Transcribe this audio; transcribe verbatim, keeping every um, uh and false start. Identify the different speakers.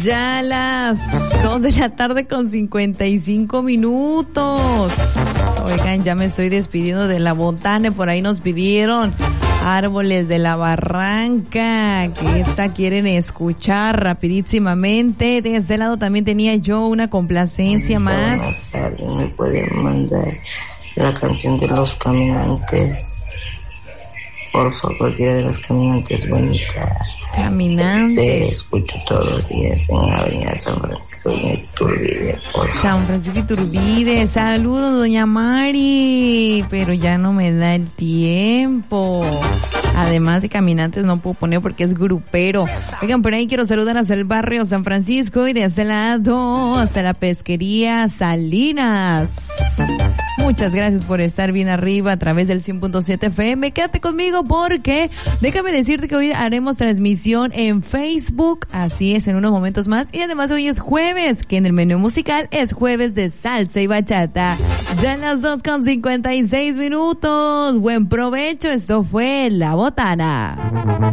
Speaker 1: Ya las dos de la tarde con cincuenta y cinco minutos. Oigan, ya me estoy despidiendo de la botana. Por ahí nos pidieron Árboles de la Barranca, que esta quieren escuchar rapidísimamente. De este lado también tenía yo una complacencia más.
Speaker 2: ¿Alguien me puede mandar la canción de Los Caminantes? Por favor, Día de los Caminantes, bonita.
Speaker 1: Caminantes.
Speaker 2: Te escucho todos los días en la avenida San Francisco y Iturbide, por favor.
Speaker 1: San Francisco Iturbide, saludos doña Mari, pero ya no me da el tiempo. Además de Caminantes no puedo poner porque es grupero. Oigan, por ahí quiero saludar hasta el barrio San Francisco y de este lado hasta la pesquería Salinas. Muchas gracias por estar bien arriba a través del cien punto siete F M. Quédate conmigo porque déjame decirte que hoy haremos transmisión en Facebook. Así es, en unos momentos más. Y además hoy es jueves, que en el menú musical es jueves de salsa y bachata. Ya en las dos con cincuenta y seis minutos. Buen provecho. Esto fue La Botana.